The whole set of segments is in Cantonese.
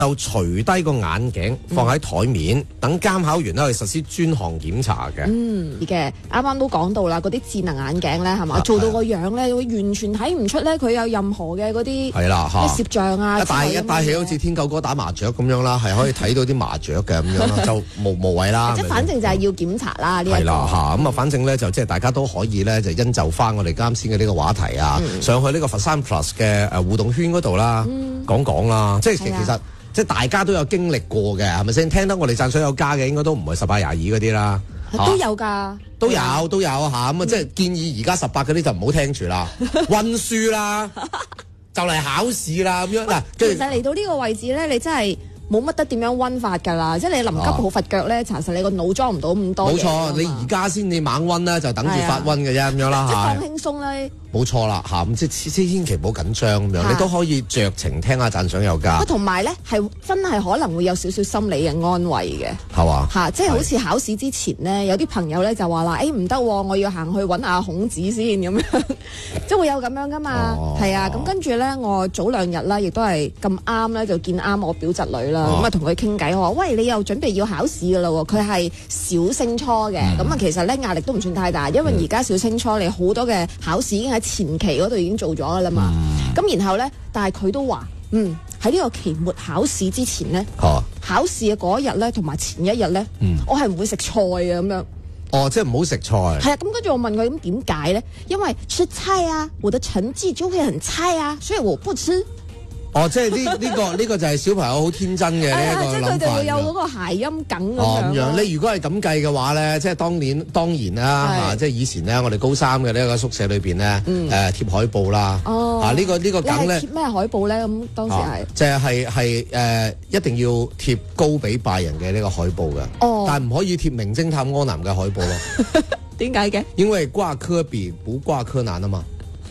就除低個眼鏡放喺台面，等監考員咧去實施專項檢查嘅。 啱啱都講到啦，嗰啲智能眼鏡咧係嘛，做到個樣咧會完全睇唔出咧佢有任何嘅嗰啲係啦嚇攝像啊， 一戴起好似天狗哥打麻雀咁樣啦，係可以睇到啲麻雀嘅咁樣啦，就無謂啦。 即係反正就係要檢查啦呢一個。 係啦嚇，咁啊反正咧就即係大家都可以咧就因就翻我哋啱先嘅呢個話題啊，上去呢個佛山 Plus 嘅互動圈嗰度啦，講啦，即係其實。即係大家都有經歷過嘅，係咪先？聽得我哋讚賞有加嘅，應該都唔係18、22嗰啲啦。 都有㗎， 都有嚇。咁啊，即係建議而家18嗰啲就唔好聽住啦，溫書啦，就嚟考試啦咁樣嗱。 其實嚟到呢個位置咧，你真係冇乜得點樣溫法㗎啦，即係你臨急抱佛腳咧，查實你個腦裝唔到咁多嘢。冇錯， 你而家先你猛溫咧，就等住發溫嘅啫咁樣啦嚇。 即係放輕鬆咧。 冇錯啦嚇，咁即係千祈唔好緊張咁樣，你都可以酌情聽下讚賞有加。 同埋咧係真係可能會有少少心理嘅安慰嘅， 係嘛嚇，即係好似考試之前咧，有啲朋友咧就話啦，唔得，我要行去揾阿孔子先咁樣，即係會有咁樣噶嘛，係啊，咁跟住咧，我早2日啦，亦都係咁啱咧，就見啱我表侄女啦，咁啊同佢傾偈，我話喂，你又準備要考試噶啦喎，佢係小升初嘅，咁啊其實咧壓力都唔算太大，因為而家小升初你好多嘅考試已經喺前期嗰度已經做咗噶啦嘛，咁然後咧，但係佢都話，喺呢個期末考試之前咧，考試嘅嗰一日咧，同埋前一日咧，我係唔會食菜嘅咁樣。 哦，即係唔好食菜。 係啊，咁跟住我問佢咁點解咧？因為吃菜啊，我的成績就會很差啊，所以我不吃。 哦，即係呢個就係小朋友好天真嘅呢一個諗法。 即係佢哋會有嗰個諧音梗咁樣。你如果係咁計嘅話咧，即係當然啦，即係以前咧，我哋高三嘅呢個宿舍裏邊咧，貼海報啦。呢個梗咧。 貼咩海報咧？咁當時係。 就係一定要貼高比拜仁嘅呢個海報嘅。但係唔可以貼名偵探柯南嘅海報咯。 點解嘅？ 因為掛科比不掛柯南啊嘛。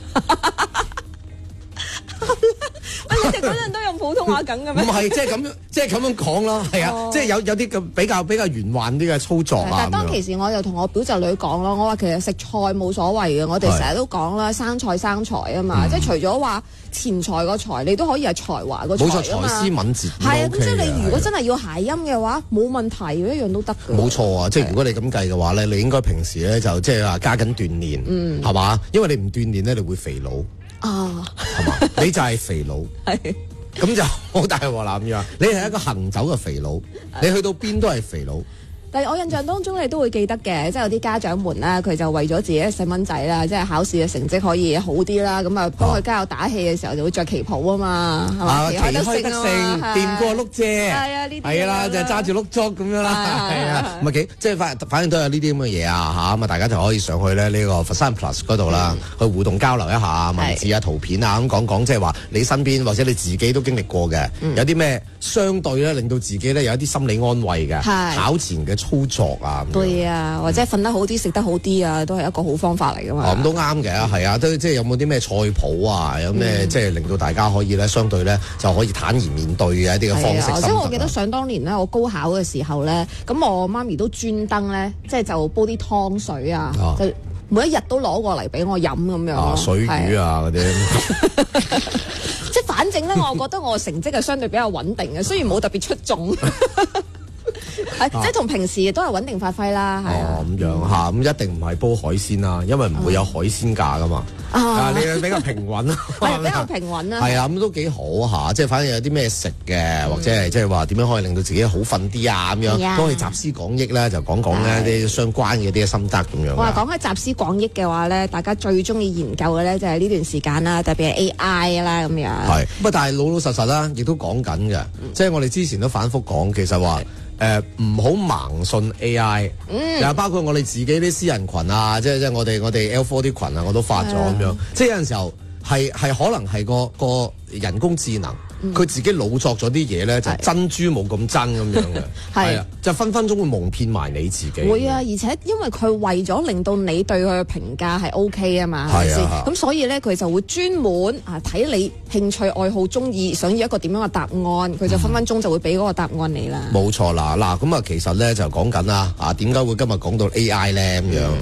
你哋嗰陣都用普通話梗嘅咩？ 唔係，即係咁樣講咯，係啊，即係有啲咁比較圓滑啲嘅操作啊。 但係當其時我就同我表侄女講咯，我話其實食菜冇所謂嘅，我哋成日都講啦，生菜生財啊嘛，即係除咗話錢財個財，你都可以係才華個才啊嘛。冇錯，才思敏捷。係啊，咁即係你如果真係要諧音嘅話，冇問題，一樣都得嘅。冇錯啊，即係如果你咁計嘅話咧，你應該平時咧就即係話加緊鍛鍊，係嘛？因為你唔鍛鍊咧，你會肥佬。係嘛？你就係肥佬，咁就好大鑊啦咁樣。你係一個行走嘅肥佬，你去到邊都係肥佬。但係我印象當中你都會記得嘅，即係有啲家長們啦，佢就為咗自己細蚊仔啦，即係考試嘅成績可以好啲啦，咁啊幫佢加油打氣嘅時候就會着旗袍啊嘛，係嘛？旗開得勝， 掂過碌蔗，係啊，呢啲係啦，就揸住碌竹咁樣啦，係啊，唔係幾即係反正都有呢啲咁嘅嘢啊嚇，咁啊大家就可以上去咧呢個佛山 Plus 嗰度啦，去互動交流一下文字啊、圖片啊咁講，即係話你身邊或者你自己都經歷過嘅，有啲咩相對咧令到自己咧有一啲心理安慰嘅，考前嘅操作啊， 對啊，或者瞓得好啲、食得好啲啊，都係一個好方法嚟噶嘛。 咁都啱嘅，係啊，都即係有冇啲咩菜譜啊，有咩即係令到大家可以咧，相對咧就可以坦然面對嘅一啲嘅方式。 即係我記得想當年咧，我高考嘅時候咧，咁我媽咪都專登咧，即係就煲啲湯水啊，就每一日都攞過嚟俾我飲咁樣。 水魚啊嗰啲。 即係反正咧，我覺得我成績係相對比較穩定嘅，雖然冇特別出眾。即係同平時都係穩定發揮啦，係啊。咁樣嚇，咁一定唔係煲海鮮啦，因為唔會有海鮮價噶嘛。你比較平穩啊， 比較平穩啦。 係啊，咁都幾好嚇，即係反正有啲咩食嘅，或者係即係話點樣可以令到自己好瞓啲啊咁樣，都可以集思廣益咧，就講呢啲相關嘅啲心得咁樣。 我話講開集思廣益嘅話咧，大家最中意研究嘅咧就係呢段時間啦，特別係 AI 啦咁樣。係， 不過但係老老實實啦，亦都講緊嘅，即係我哋之前都反覆講，其實話。唔好盲信 AI，又包括我哋自己啲私人群啊，即係我哋 L4 啲群啊，我都發咗咁樣。即係有陣時候係可能係個人工智能，佢自己老作咗啲嘢咧，就珍珠冇咁真咁樣嘅，係啊，就分分鐘會蒙騙埋你自己。會啊，而且因為佢為咗令到你對佢嘅評價係 OK 啊嘛，係咪先？咁所以咧，佢就會專門睇你興趣愛好中意，想要一個點樣嘅答案，佢就分分鐘就會俾嗰個答案你啦。冇錯啦，嗱咁啊，其實咧就講緊啦，點解會今日講到 AI 咧咁樣？